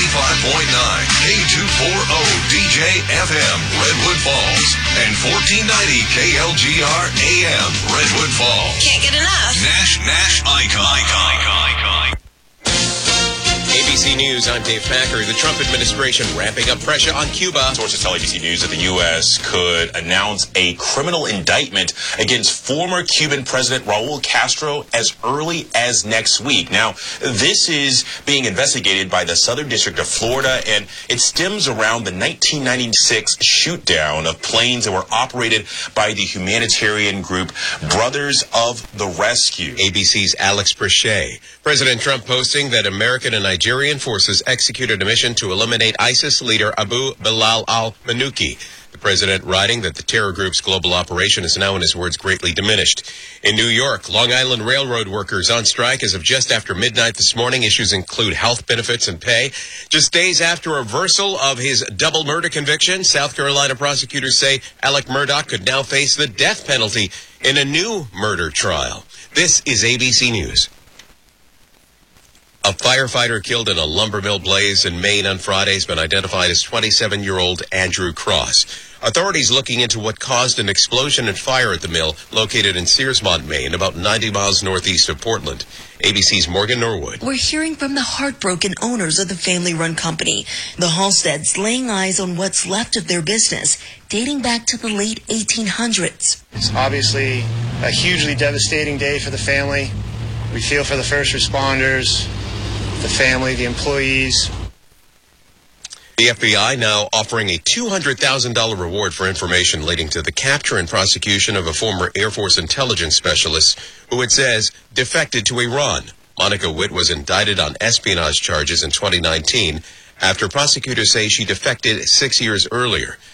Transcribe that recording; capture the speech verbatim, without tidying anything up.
ninety-five point nine K two forty D J F M, Redwood Falls, and fourteen ninety K L G R A M, Redwood Falls. Can't get enough. Nash, Nash Icon. Icon, icon, icon. A B C News, I'm Dave Packer. The Trump administration ramping up pressure on Cuba. Sources tell A B C News that the U S could announce a criminal indictment against former Cuban President Raul Castro as early as next week. Now, this is being investigated by the Southern District of Florida, and it stems around the nineteen ninety-six shoot-down of planes that were operated by the humanitarian group Brothers of the Rescue. A B C's Alex Brachet. President Trump posting that American and Nigerian forces executed a mission to eliminate ISIS leader Abu Bilal al-Manuki. The president writing that the terror group's global operation is now, in his words, greatly diminished. In New York, Long Island Railroad workers on strike as of just after midnight this morning. Issues include health benefits and pay. Just days after a reversal of his double murder conviction, South Carolina prosecutors say Alec Murdaugh could now face the death penalty in a new murder trial. This is A B C News. A firefighter killed in a lumber mill blaze in Maine on Friday has been identified as twenty-seven-year-old Andrew Cross. Authorities looking into what caused an explosion and fire at the mill located in Searsmont, Maine, about ninety miles northeast of Portland. A B C's Morgan Norwood. We're hearing from the heartbroken owners of the family-run company. The Halsteads laying eyes on what's left of their business, dating back to the late eighteen hundreds. It's obviously a hugely devastating day for the family. We feel for the first responders, the family, the employees. The F B I now offering a two hundred thousand dollars reward for information leading to the capture and prosecution of a former Air Force intelligence specialist who, it says, defected to Iran. Monica Witt was indicted on espionage charges in twenty nineteen after prosecutors say she defected six years earlier.